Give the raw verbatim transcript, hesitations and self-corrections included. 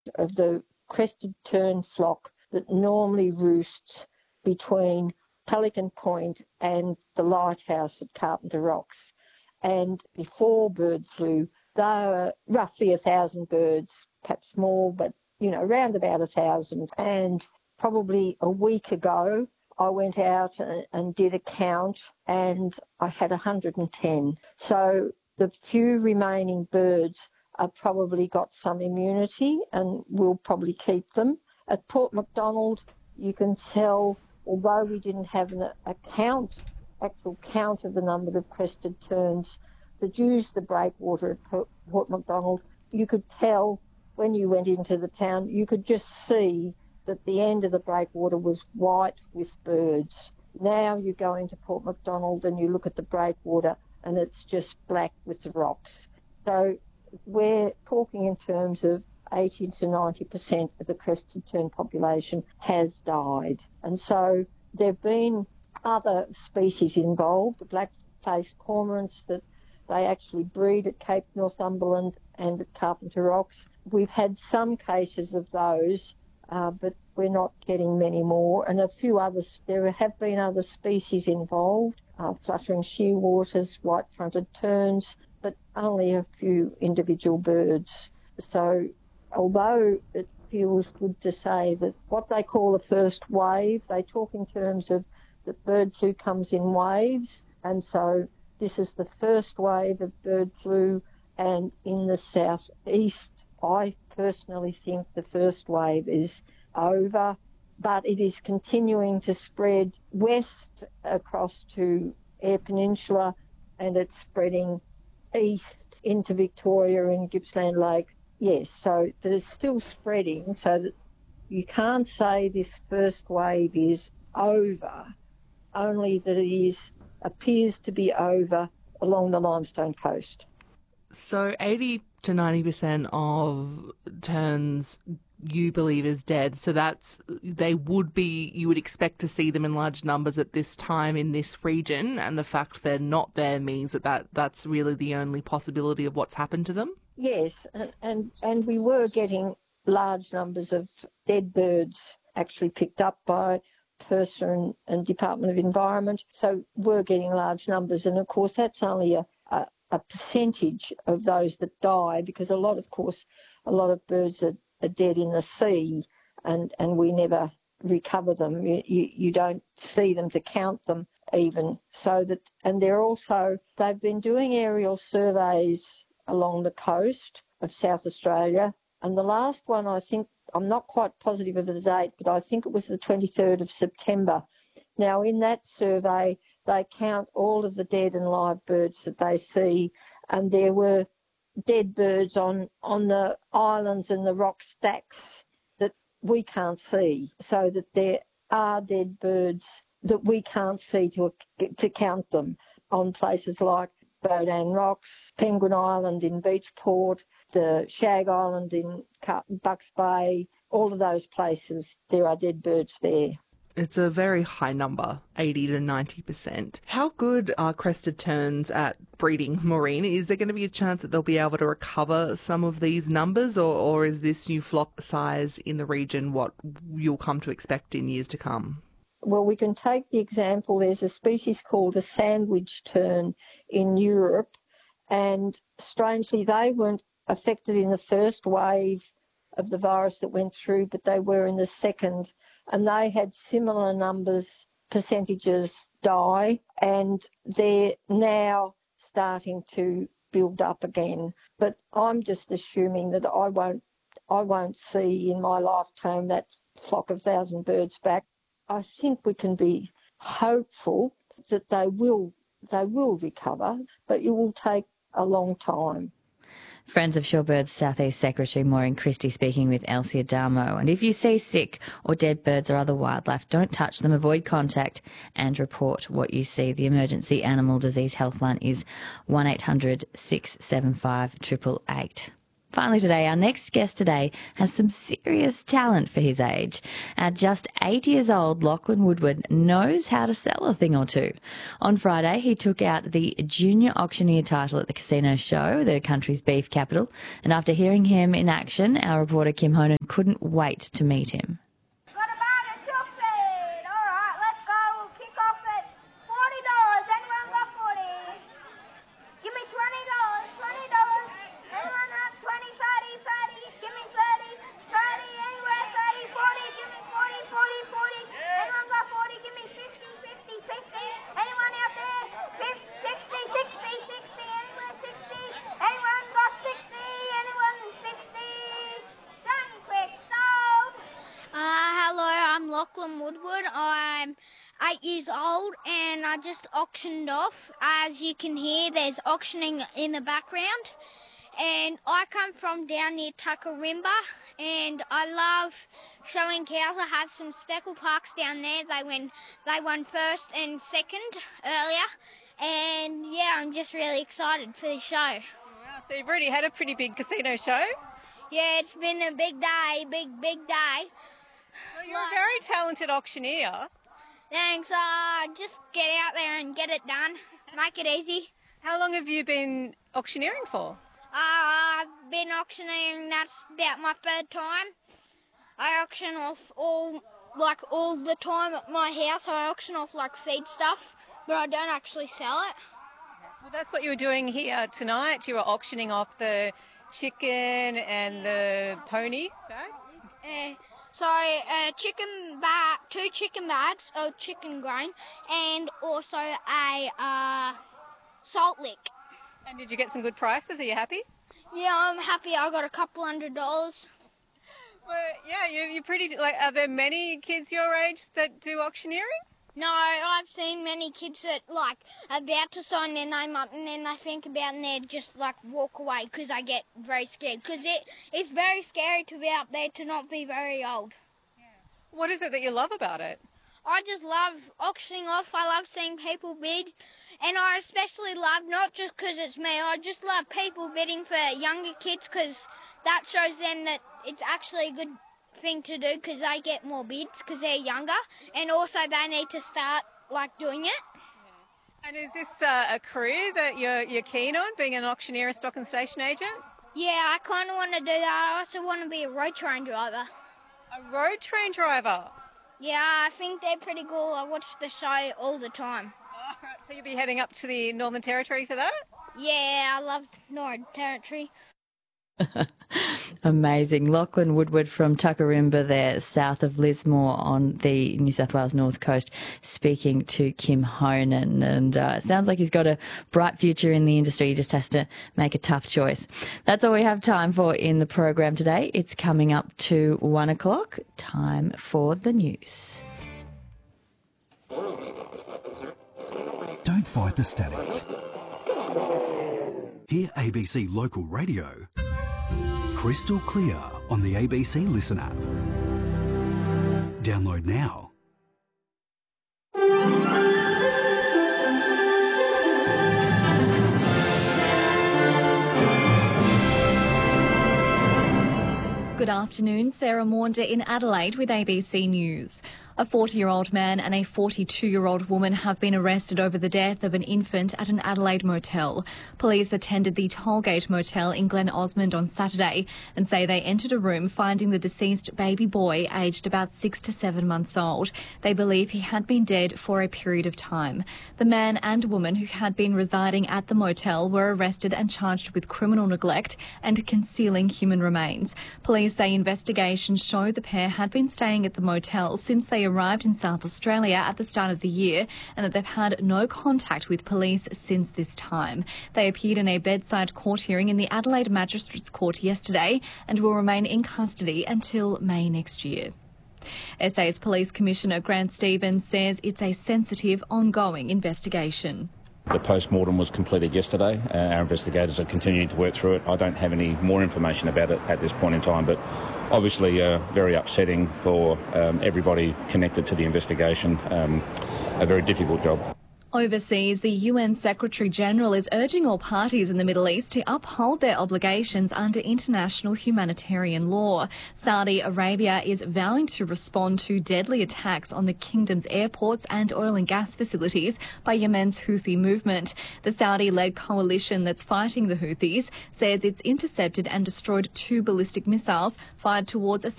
of the crested tern flock that normally roosts between Pelican Point and the lighthouse at Carpenter Rocks. And before bird flu, there were roughly a thousand birds, perhaps more, but, you know, around about a thousand. And probably a week ago, I went out and, and did a count, and I had one hundred ten. So the few remaining birds have probably got some immunity and we'll probably keep them. At Port Macdonald, you can tell, although we didn't have an, a count, actual count of the number of crested terns that used the breakwater at Port, Port Macdonald, you could tell when you went into the town, you could just see that the end of the breakwater was white with birds. Now you go into Port Macdonald and you look at the breakwater and it's just black with the rocks. So we're talking in terms of eighty to ninety percent of the crested tern population has died. And so there have been other species involved, the black-faced cormorants that they actually breed at Cape Northumberland and at Carpenter Rocks. We've had some cases of those, uh, but we're not getting many more. And a few others, there have been other species involved, uh, fluttering shearwaters, white-fronted terns, but only a few individual birds. So although it feels good to say that what they call a first wave, they talk in terms of that bird flu comes in waves, and so this is the first wave of bird flu, and in the southeast, I personally think the first wave is over, but it is continuing to spread west across to Eyre Peninsula, and it's spreading east into Victoria and Gippsland Lake. Yes, so that is still spreading, so that you can't say this first wave is over, only that it is appears to be over along the Limestone Coast. So eighty to ninety percent of terns you believe is dead. So that's, they would be, you would expect to see them in large numbers at this time in this region, and the fact they're not there means that, that that's really the only possibility of what's happened to them? Yes, and, and, and we were getting large numbers of dead birds actually picked up by PIRSA and, and Department of Environment, so we're getting large numbers, and of course that's only a, a, a percentage of those that die, because a lot, of course, a lot of birds are, are dead in the sea, and, and we never recover them. You, you, you don't see them to count them even. So that, and they're also, they've been doing aerial surveys along the coast of South Australia, and the last one, I think, I'm not quite positive of the date, but I think it was the twenty-third of September. Now, in that survey, they count all of the dead and live birds that they see, and there were dead birds on, on the islands and the rock stacks that we can't see, so that there are dead birds that we can't see to, to count them on places like Bodan Rocks, Penguin Island in Beachport, the Shag Island in Bucks Bay, all of those places, there are dead birds there. It's a very high number, eighty to ninety percent. How good are crested terns at breeding, Maureen? Is there going to be a chance that they'll be able to recover some of these numbers, or, or is this new flock size in the region what you'll come to expect in years to come? Well, we can take the example, there's a species called a sandwich tern in Europe, and strangely they weren't affected in the first wave of the virus that went through, but they were in the second, and they had similar numbers, percentages die, and they're now starting to build up again. But I'm just assuming that I won't, I won't see in my lifetime that flock of thousand birds back. I think we can be hopeful that they will, they will recover, but it will take a long time. Friends of Shorebirds Southeast Secretary Maureen Christie speaking with Elsie Adamo. And if you see sick or dead birds or other wildlife, don't touch them, avoid contact and report what you see. The Emergency Animal Disease Helpline is one eight hundred six seven five eight eight eight. Finally today, our next guest today has some serious talent for his age. At just eight years old, Lachlan Woodward knows how to sell a thing or two. On Friday, he took out the junior auctioneer title at the Casino Show, the country's beef capital, and after hearing him in action, our reporter Kim Honan couldn't wait to meet him. Lachlan Woodward. I'm eight years old and I just auctioned off. As you can hear, there's auctioning in the background. And I come from down near Tuckarimba and I love showing cows. I have some speckled parks down there. They went, they won first and second earlier. And yeah, I'm just really excited for this show. Wow, so you've already had a pretty big casino show? Yeah, it's been a big day, big, big day. Well, you're a very talented auctioneer. Thanks. Uh, just get out there and get it done. Make it easy. How long have you been auctioneering for? Uh, I've been auctioneering, that's about my third time. I auction off all, like all the time at my house. I auction off like feed stuff, but I don't actually sell it. Well, that's what you were doing here tonight. You were auctioning off the chicken and the pony bag? Uh, So, uh, chicken bag, two chicken bags of chicken grain, and also a uh, salt lick. And did you get some good prices? Are you happy? Yeah, I'm happy. I got a couple hundred dollars. Well, yeah, you, you're pretty. Like, are there many kids your age that do auctioneering? No, I've seen many kids that like about to sign their name up and then they think about it and they just like walk away because I get very scared because it, it's very scary to be out there to not be very old. Yeah. What is it that you love about it? I just love auctioning off. I love seeing people bid and I especially love, not just because it's me, I just love people bidding for younger kids because that shows them that it's actually a good thing to do because they get more bids because they're younger and also they need to start like doing it. Yeah. And is this uh, a career that you're, you're keen on, being an auctioneer, a stock and station agent? Yeah, I kind of want to do that. I also want to be a road train driver. A road train driver? Yeah, I think they're pretty cool. I watch the show all the time. Oh, right. So you'll be heading up to the Northern Territory for that? Yeah, I love Northern Territory. Amazing. Lachlan Woodward from Tuckarimba there, south of Lismore on the New South Wales North Coast, speaking to Kim Honan. And uh, it sounds like he's got a bright future in the industry. He just has to make a tough choice. That's all we have time for in the program today. It's coming up to one o'clock. Time for the news. Don't fight the static. Hear A B C Local Radio crystal clear on the A B C Listen app. Download now. Good afternoon, Sarah Maunder in Adelaide with A B C News. A forty-year-old man and a forty-two-year-old woman have been arrested over the death of an infant at an Adelaide motel. Police attended the Tollgate Motel in Glen Osmond on Saturday and say they entered a room finding the deceased baby boy aged about six to seven months old. They believe he had been dead for a period of time. The man and woman who had been residing at the motel were arrested and charged with criminal neglect and concealing human remains. Police say investigations show the pair had been staying at the motel since they arrived in South Australia at the start of the year and that they've had no contact with police since this time. They appeared in a bedside court hearing in the Adelaide Magistrates Court yesterday and will remain in custody until May next year. S A's Police Commissioner Grant Stevens says it's a sensitive, ongoing investigation. The post-mortem was completed yesterday. Uh, our investigators are continuing to work through it. I don't have any more information about it at this point in time, but obviously uh, very upsetting for um, everybody connected to the investigation. Um, a very difficult job. Overseas, the U N Secretary-General is urging all parties in the Middle East to uphold their obligations under international humanitarian law. Saudi Arabia is vowing to respond to deadly attacks on the kingdom's airports and oil and gas facilities by Yemen's Houthi movement. The Saudi-led coalition that's fighting the Houthis says it's intercepted and destroyed two ballistic missiles fired towards a